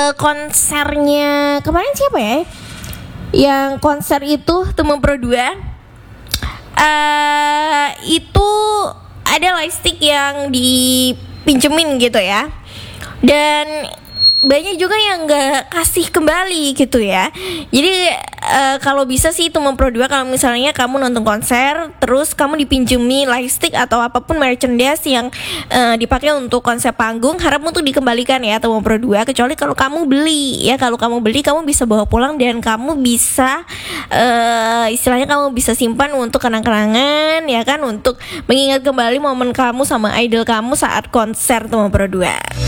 konsernya kemarin siapa ya? Yang konser itu Temen Pro 2 itu ada lightstick yang dipinjemin gitu ya. Dan banyak juga yang nggak kasih kembali gitu ya. Jadi kalau bisa sih Temen Pro 2, kalau misalnya kamu nonton konser terus kamu dipinjemi lightstick atau apapun merchandise yang dipakai untuk konser panggung, harap untuk dikembalikan ya Temen Pro 2. Kecuali kalau kamu beli ya, kalau kamu beli kamu bisa bawa pulang dan kamu bisa istilahnya kamu bisa simpan untuk kenang-kenangan ya kan, untuk mengingat kembali momen kamu sama idol kamu saat konser Temen Pro 2.